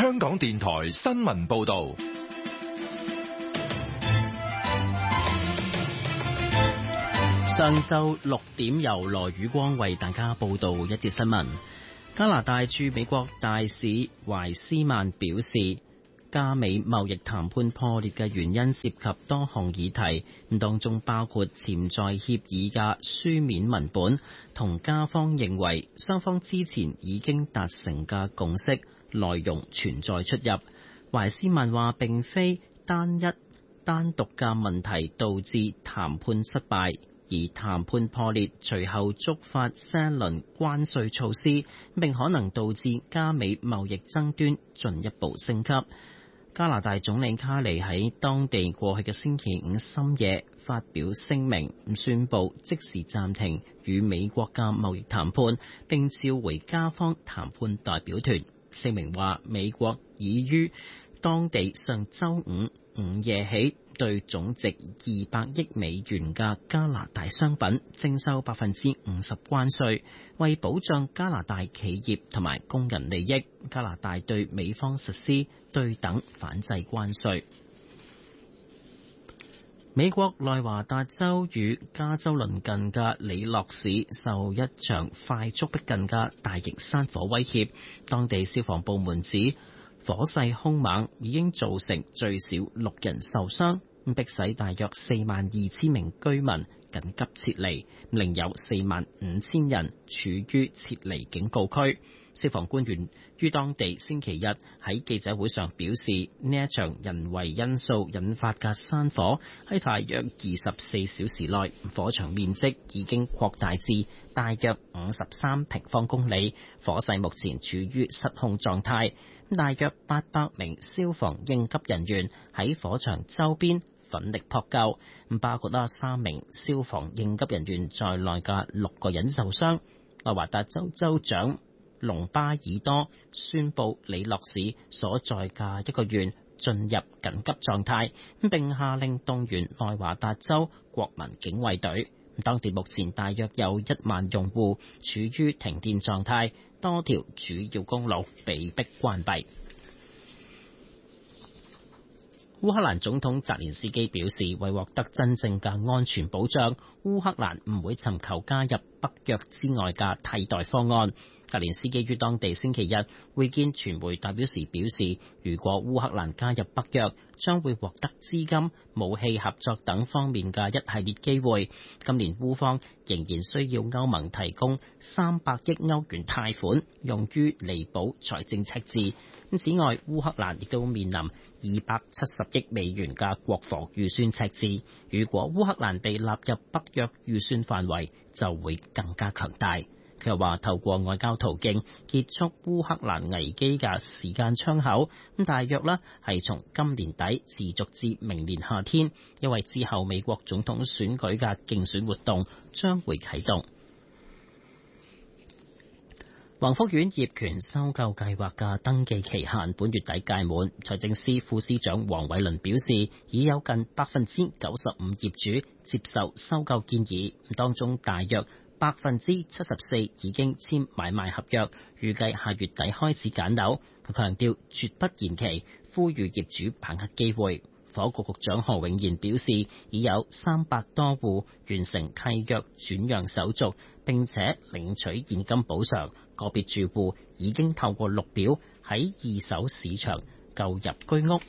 香港電台新聞報道。 上晝6點，由羅宇光為大家報道一節新聞。加拿大駐美國大使懷斯曼表示，加美貿易談判破裂嘅原因涉及多項議題，當中包括潛在協議嘅書面文本，同加方認為雙方之前已經達成嘅共識內容存在出入。懷斯曼話並非單獨嘅問題導致談判失敗，而談判破裂隨後觸發新一輪關稅措施，並可能導致加美貿易爭端進一步升級。加拿大總理卡尼喺當地過去嘅星期五深夜發表聲明，宣布即時暫停與美國嘅貿易談判，並召回加方談判代表團。聲明話，美國已於當地上週五午夜起對總值200億美元嘅加拿大商品徵收50%關稅，為保障加拿大企業同埋工人利益，加拿大對美方實施對等反制關稅。美國內華達州與加州鄰近嘅里諾市受一場快速逼近嘅大型山火威脅，當地消防部門指火勢兇猛，已經造成最少6人受傷，迫使大約42000名居民緊急撤離，另有45000人處於撤離警告區。消防官員於當地星期日喺記者會上表示，呢一場人為因素引發嘅山火喺大約24小時內，火場面積已經擴大至大約53平方公里，火勢目前處於失控狀態。大約800名消防應急人員喺火場周邊奮力撲救，包括3名消防應急人員在內嘅6個人受傷。內華達州州長隆巴爾多宣布里諾市所在嘅一個縣進入緊急狀態，並下令動員內華達州國民警衛隊。當地目前大約有1萬用戶處於停電狀態，多條主要公路被迫關閉。烏克蘭總統澤連斯基表示，為獲得真正嘅安全保障，烏克蘭唔會尋求加入北約之外嘅替代方案。澤連斯基於當地星期日會見傳媒代表時表示，如果烏克蘭加入北約，將會獲得資金、武器合作等方面嘅一系列機會。今年烏方仍然需要歐盟提供300億歐元貸款，用於彌補財政赤字。此外，烏克蘭亦都面臨270億美元嘅國防預算赤字。如果烏克蘭被納入北約預算範圍，就會更加強大。佢又話，透過外交途徑結束烏克蘭危機嘅時間窗口，大約係從今年底持續至明年夏天，因為之後美國總統選舉嘅競選活動將會啟動。宏福苑業權收購計劃嘅登記期限本月底屆滿，財政司副司長黃偉綸表示，已有近95%業主接受收購建議，當中大約74%已經簽買賣合約，預計下月底開始揀樓。佢強調絕不延期，呼籲業主把握機會。房屋局局長何永賢表示，已有300多戶完成契約轉讓手續，並且領取現金補償。個別住戶已經透過綠表喺二手市場購入居屋。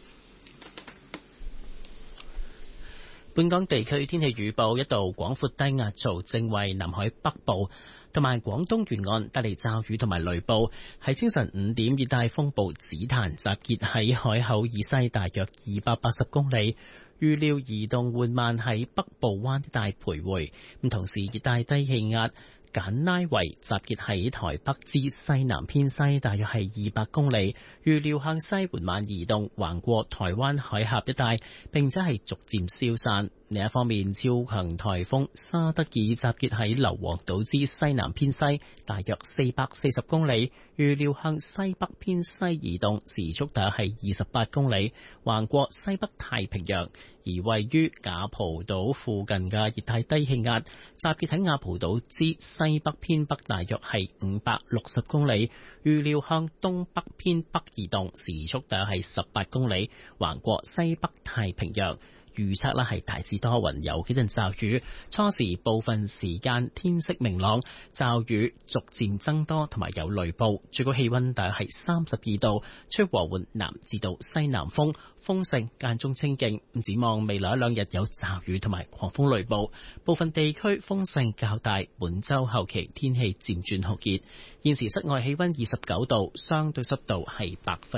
本港地區天氣預報，一道廣闊低壓槽正為南海北部同埋廣東沿岸帶嚟驟雨同埋雷暴。喺清晨5點，熱帶風暴紫檀集結喺海口以西大約280公里，預料移動緩慢喺北部灣一帶徘徊。同時熱帶低氣壓簡拉維集結喺台北之西南偏西，大約係200公里，預料向西緩慢移動，橫過台灣海峽一帶，並且係逐漸消散。 另一方面，超強颱風沙德爾集結喺硫磺島之西南偏西，大約440公里，預料向西北偏西移動，時速大約係28公里，橫過西北太平洋。而位於雅蒲島附近嘅熱帶低氣壓，集結喺雅蒲島之西北偏北，大約係560公里，預料向東北偏北移動，時速大約係18公里，橫過西北太平洋。預測咧係大致多雲，有幾陣驟雨，初時部分時間天色明朗，驟雨逐漸增多，同埋有雷暴。最高氣溫大約係32度，吹和緩南至到西南風，風勢間中清勁。展望未來一兩日有驟雨同埋狂風雷暴，部分地區風勢較大。本週後期天氣漸轉酷熱。現時室外氣溫29度，相對濕度係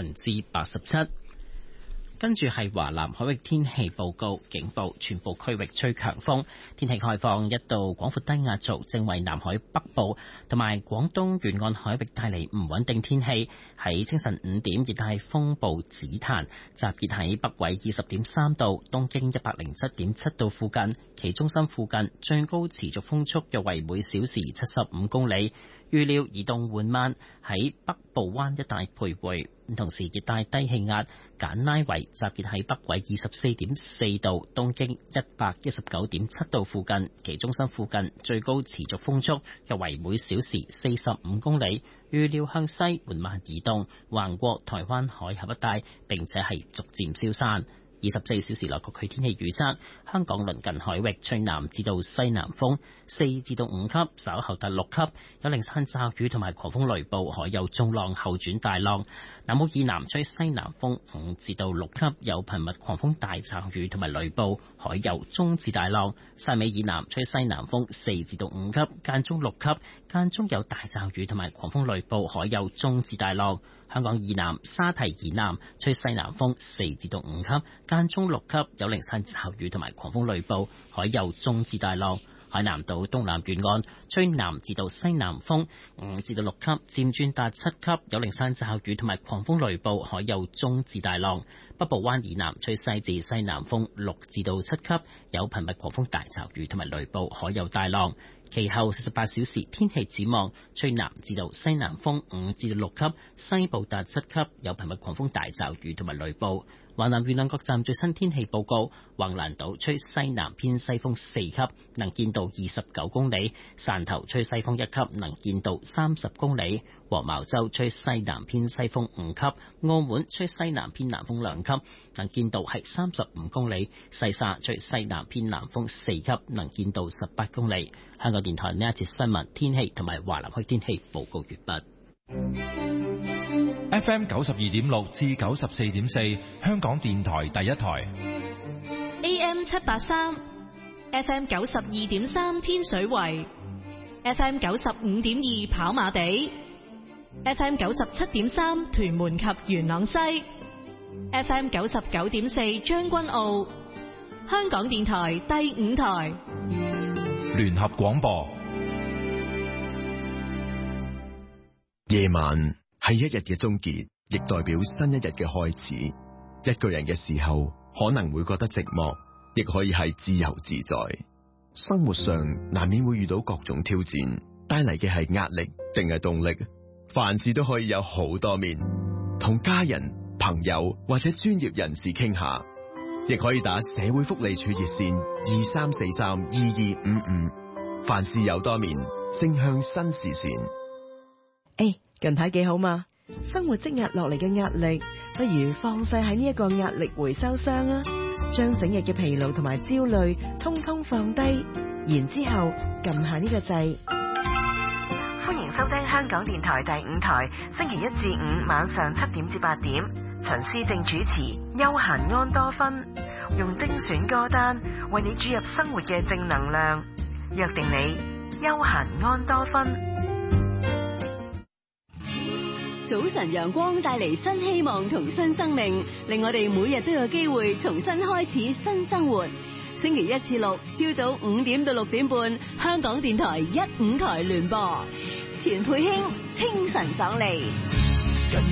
87%。跟住係華南海域天氣報告，警報，全部區域吹強風，天氣概況，一道廣闊低壓槽正為南海北部同埋廣東沿岸海域帶嚟唔穩定天氣。喺清晨5點，熱帶風暴紫檀集結喺北緯20.3度、東經107.7度附近，其中心附近最高持續風速約為每小時75公里。預料移動緩慢，喺北部灣一帶徘徊。同時，熱帶低氣壓簡拉維集結喺北緯24.4度、東經119.7度附近，其中心附近最高持續風速約為每小時45公里。預料向西緩慢移動，橫過台灣海峽一帶，並且係逐漸消散。24小時內各區天氣預測：香港鄰近海域吹南至到西南風4至到5級，稍後達6級，有零散驟雨同埋狂風雷暴，海有中浪後轉大浪。南澳以南吹西南風5至到6級，有頻密狂風大驟雨同埋雷暴，海有中至大浪。汕尾以南吹西南風4至到5級，間中6級，間中有大驟雨同埋狂風雷暴，海有中至大浪。香港以南、沙堤以南吹西南風4至到5級，間中6級，有零散驟雨同埋狂風雷暴，海有中至大浪。海南島東南沿岸吹南至到西南風5至到6級，漸轉達7級，有零散驟雨同埋狂風雷暴，海有中至大浪。北部灣以南吹西至西南風6至到7級，有頻密狂風大驟雨同埋雷暴，海有大浪。其後48小時天氣展望，吹南至到西南風5至到6級，西部達7級，有頻密狂風大驟雨同埋雷暴。華南沿岸各站最新天氣報告：橫瀾島吹西南偏西風4級，能見度29公里；汕頭吹西風1級，能見度30公里；黃茅洲吹西南偏西風5級；澳門吹西南偏南風2級，能見度係35公里；西沙吹西南偏南風4級，能見度18公里。香港電台呢一節新聞天氣同埋華南區天氣報告完畢。 FM 92.6至94.4，香港電台第一台。 AM 783 ，FM 92.3天水圍，FM 95.2跑馬地，FM 97.3屯門及元朗西，FM 99.4將軍澳。香港電台第5台聯合廣播。 夜晚係一日嘅終結，亦代表新一日嘅開始。一個人嘅時候，可能會覺得寂寞，亦可以係自由自在。生活上難免會遇到各種挑戰，帶嚟嘅係壓力定係動力？凡事都可以有好多面，同家人、朋友或者專業人士傾下，亦可以打社會福利處熱線23432255。凡事有多面，正向新視線。 近排幾好嘛？生活積壓落嚟嘅壓力，不如放晒喺呢一個壓力回收箱啊！將整日嘅疲勞同埋焦慮通通放低，然之後撳下呢個掣。歡迎收聽香港電台第5台，星期1至5晚上7點至8點，陳思正主持《休閒安多芬》，用精選歌單為你注入生活嘅正能量，約定你休閒安多芬。 早晨陽光帶嚟新希望同新生命，令我哋每日都有機會重新開始新生活。星期1至6朝早5點到6點半，香港電台1、5台聯播。錢佩卿清晨爽利。